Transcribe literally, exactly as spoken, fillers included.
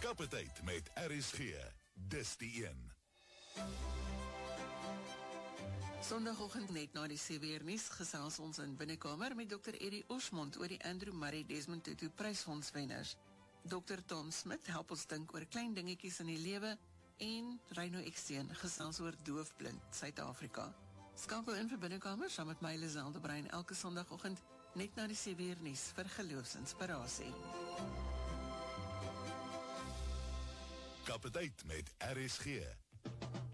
Kappertyd met R S G. Dis die een. Sondagoggend net na die sewe uur nuus gesels ons in Binnekamer met dokter Eddie Osmond oor die Andrew Murray Desmond Tutu Prysfondswenners. dokter Tom Smit help ons dink oor klein dingetjies in die lewe en Reino Eksteen gesels oor doofblind Suid-Afrika. Skakel in vir Binnekamer saam met my Liselde Brein elke Sondagoggend net na die sewe uur nuus vir geloofsinspirasie. Kappertyd met R S G.